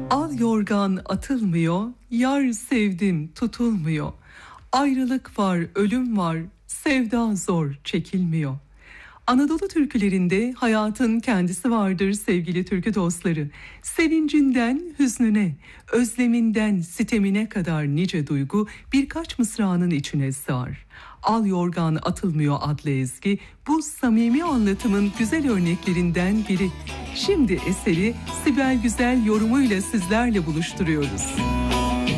Al yorgan atılmıyor, yar sevdim tutulmuyor. Ayrılık var, ölüm var, sevda zor çekilmiyor. Anadolu türkülerinde hayatın kendisi vardır sevgili türkü dostları. Sevincinden hüznüne, özleminden sitemine kadar nice duygu birkaç mısranın içine sığar. Al yorgan atılmıyor adlı ezgi bu samimi anlatımın güzel örneklerinden biri. Şimdi eseri Sibel Güzel yorumuyla sizlerle buluşturuyoruz.